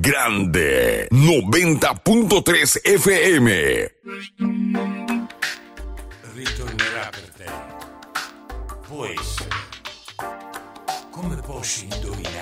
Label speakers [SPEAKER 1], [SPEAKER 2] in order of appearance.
[SPEAKER 1] grande 90.3 FM.
[SPEAKER 2] Ritornerà per te. Può essere. Come posso indovinare?